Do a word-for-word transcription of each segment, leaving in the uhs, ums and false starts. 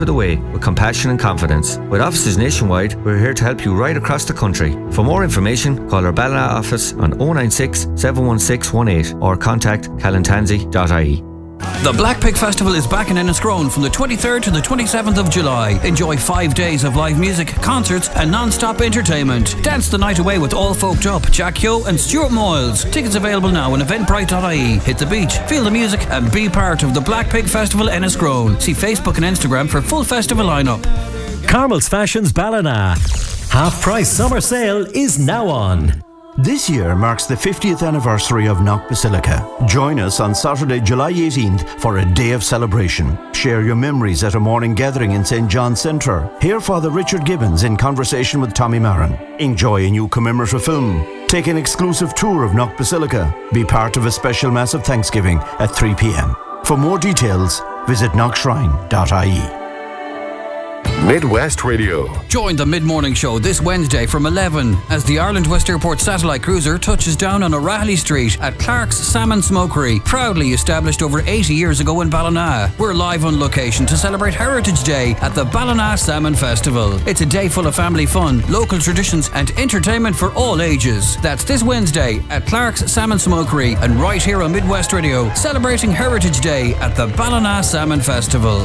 the way with compassion and confidence. With offices nationwide, we're here to help you right across the country. For more information, call our Ballina office on oh nine six, seven one six one eight or contact callantansey dot I E. The Black Pig Festival is back in Enniscrone from the twenty-third to the twenty-seventh of July. Enjoy five days of live music, concerts and non-stop entertainment. Dance the night away with All Folked Up, Jack Keogh and Stuart Moyles. Tickets available now on eventbrite dot I E. Hit the beach, feel the music and be part of the Black Pig Festival Enniscrone. See Facebook and Instagram for full festival lineup. Carmel's Fashions Ballina. Half price summer sale is now on. This year marks the fiftieth anniversary of Knock Basilica. Join us on Saturday, July eighteenth for a day of celebration. Share your memories at a morning gathering in Saint John's Centre. Hear Father Richard Gibbons in conversation with Tommy Marin. Enjoy a new commemorative film. Take an exclusive tour of Knock Basilica. Be part of a special Mass of Thanksgiving at three p.m. For more details, visit knock shrine dot I E. Midwest Radio. Join the mid-morning show this Wednesday from eleven as the Ireland West Airport satellite cruiser touches down on O'Rahilly Street at Clark's Salmon Smokery, proudly established over eighty years ago in Ballina. We're live on location to celebrate Heritage Day at the Ballina Salmon Festival. It's a day full of family fun, local traditions and entertainment for all ages. That's this Wednesday at Clark's Salmon Smokery and right here on Midwest Radio, celebrating Heritage Day at the Ballina Salmon Festival.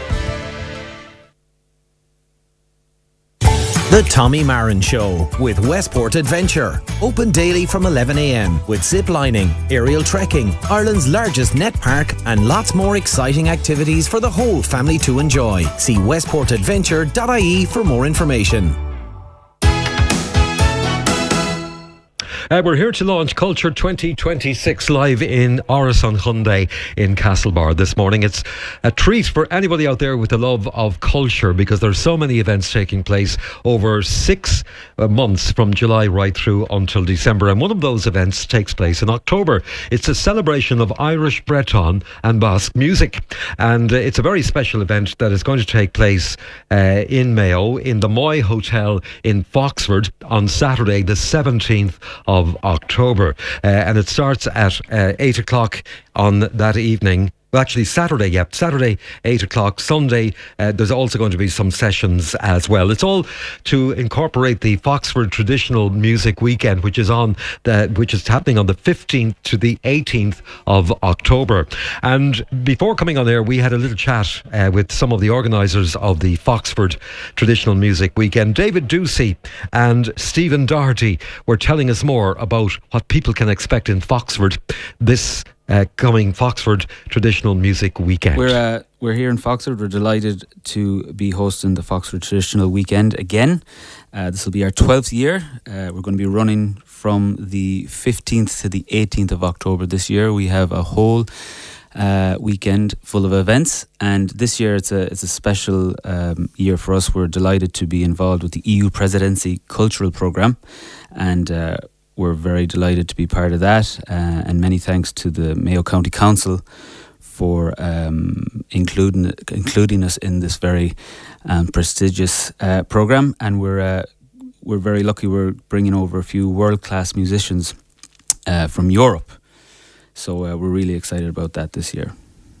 The Tommy Marin Show with Westport Adventure. Open daily from eleven a.m. with zip lining, aerial trekking, Ireland's largest net park and lots more exciting activities for the whole family to enjoy. See westport adventure dot I E for more information. Uh, we're here to launch Culture twenty twenty-six live in Orison Hyundai in Castlebar this morning. It's a treat for anybody out there with a love of culture because there's so many events taking place over six uh, months from July right through until December. And one of those events takes place in October. It's a celebration of Irish, Breton and Basque music. And uh, it's a very special event that is going to take place uh, in Mayo in the Moy Hotel in Foxford on Saturday the seventeenth of of October, uh, and it starts at uh, eight o'clock on that evening. Well, actually Saturday, yeah, Saturday eight o'clock. Sunday uh, there's also going to be some sessions as well. It's all to incorporate the Foxford Traditional Music Weekend, which is on the which is happening on the fifteenth to the eighteenth of October. And before coming on air, we had a little chat uh, with some of the organisers of the Foxford Traditional Music Weekend. David Ducey and Stephen Doherty were telling us more about what people can expect in Foxford this Uh, coming Foxford Traditional Music Weekend. We're uh, we're here in Foxford. We're delighted to be hosting the Foxford Traditional Weekend again. Uh, this will be our twelfth year. Uh, we're going to be running from the fifteenth to the eighteenth of October this year. We have a whole uh, weekend full of events, and this year it's a it's a special um, year for us. We're delighted to be involved with the E U Presidency Cultural Programme, and uh, we're very delighted to be part of that, uh, and many thanks to the Mayo County Council for um, including including us in this very um, prestigious uh, programme. And we're uh, we're very lucky. We're bringing over a few world class musicians uh, from Europe, so uh, we're really excited about that this year.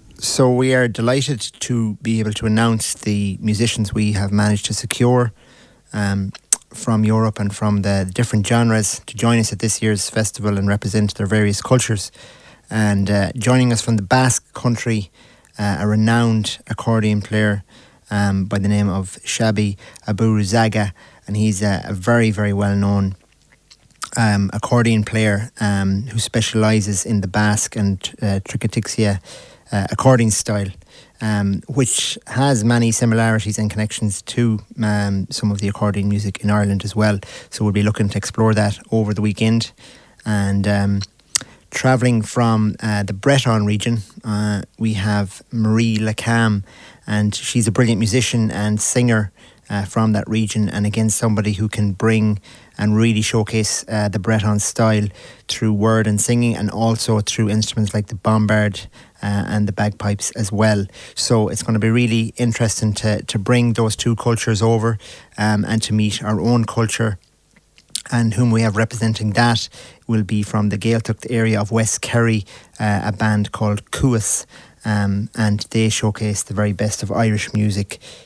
So we are delighted to be able to announce the musicians we have managed to secure Um, from Europe and from the different genres to join us at this year's festival and represent their various cultures. And uh, joining us from the Basque country, uh, a renowned accordion player um, by the name of Xabi Aburuzaga, and he's a, a very, very well-known um, accordion player um, who specialises in the Basque and uh, Tricotixia uh, accordion style. Um, which has many similarities and connections to um, some of the accordion music in Ireland as well. So we'll be looking to explore that over the weekend. And um, travelling from uh, the Breton region, uh, we have Marie Lacam, and she's a brilliant musician and singer uh, from that region, and again somebody who can bring and really showcase uh, the Breton style through word and singing, and also through instruments like the bombard uh, and the bagpipes as well. So it's going to be really interesting to, to bring those two cultures over um, and to meet our own culture. And whom we have representing that will be from the Gaeltacht area of West Kerry, uh, a band called Cuas. um, and they showcase the very best of Irish music